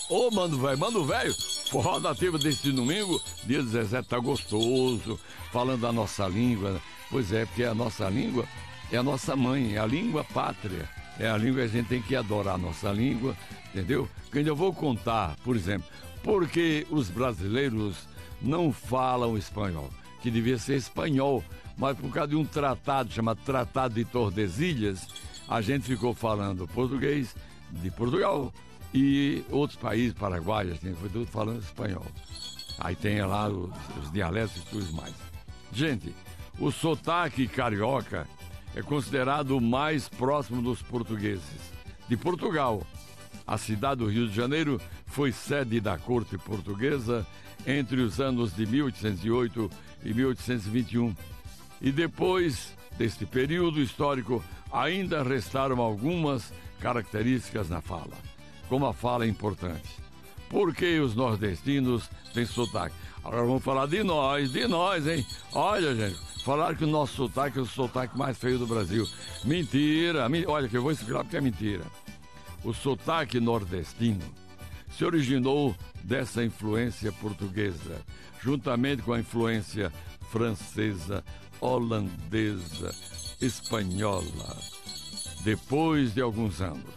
Ô, mano, velho, forró nativo desse domingo, dia 17, tá gostoso, falando da nossa língua. Pois é, porque a nossa língua é a nossa mãe, é a língua pátria. É a língua que a gente tem que adorar a nossa língua, entendeu? Que eu vou contar, por exemplo, porque os brasileiros não falam espanhol, que devia ser espanhol, mas por causa de um tratado chamado Tratado de Tordesilhas, a gente ficou falando português de Portugal e outros países, Paraguai, assim, foi tudo falando espanhol. Aí tem lá os dialetos e tudo mais. Gente, o sotaque carioca é considerado o mais próximo dos portugueses. De Portugal, a cidade do Rio de Janeiro foi sede da corte portuguesa entre os anos de 1808 e 1821. E depois deste período histórico, ainda restaram algumas características na fala. Como a fala é importante. Por que os nordestinos têm sotaque? Agora vamos falar de nós, hein? Olha, gente, falaram que o nosso sotaque é o sotaque mais feio do Brasil. Mentira! Olha, que eu vou explicar porque é mentira. O sotaque nordestino se originou dessa influência portuguesa, juntamente com a influência francesa, holandesa, espanhola. Depois de alguns anos,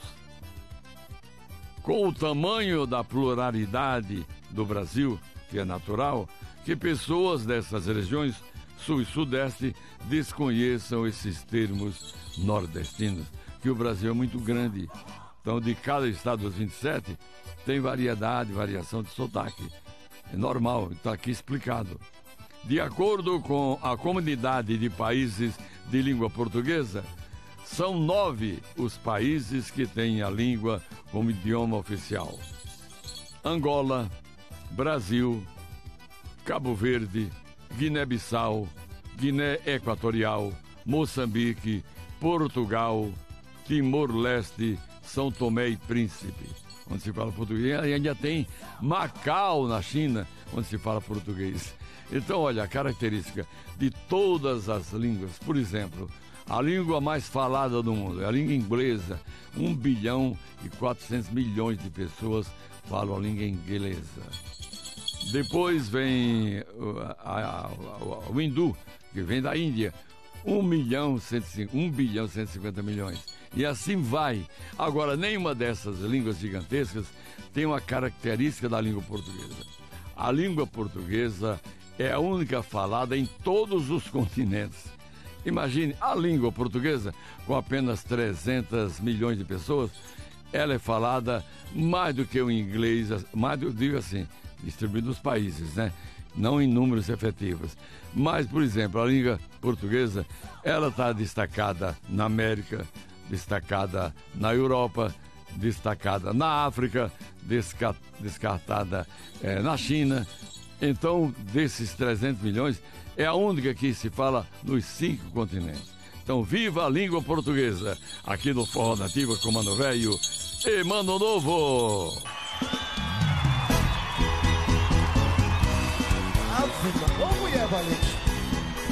com o tamanho da pluralidade do Brasil, que é natural, que pessoas dessas regiões sul e sudeste desconheçam esses termos nordestinos, que o Brasil é muito grande. Então, de cada estado dos 27, tem variação de sotaque. É normal, está aqui explicado. De acordo com a Comunidade de Países de Língua Portuguesa, são 9 os países que têm a língua como idioma oficial: Angola, Brasil, Cabo Verde, Guiné-Bissau, Guiné Equatorial, Moçambique, Portugal, Timor-Leste, São Tomé e Príncipe, onde se fala português, e ainda tem Macau, na China, onde se fala português. Então, olha, a característica de todas as línguas, por exemplo, a língua mais falada do mundo é a língua inglesa. 1 bilhão e 400 milhões de pessoas falam a língua inglesa. Depois vem o hindu, que vem da Índia, 1 bilhão e 150 milhões. E assim vai. Agora, nenhuma dessas línguas gigantescas tem uma característica da língua portuguesa. A língua portuguesa é a única falada em todos os continentes. Imagine, a língua portuguesa, com apenas 300 milhões de pessoas, ela é falada mais do que o inglês, digo assim, distribuído nos países, né? Não em números efetivos. Mas, por exemplo, a língua portuguesa, ela está destacada na América, destacada na Europa, destacada na África, descartada na China. Então, desses 300 milhões, é a única que se fala nos 5 continentes. Então, viva a língua portuguesa! Aqui no Forró Nativa com Mano Velho e Mano Novo! Ô, mulher valente!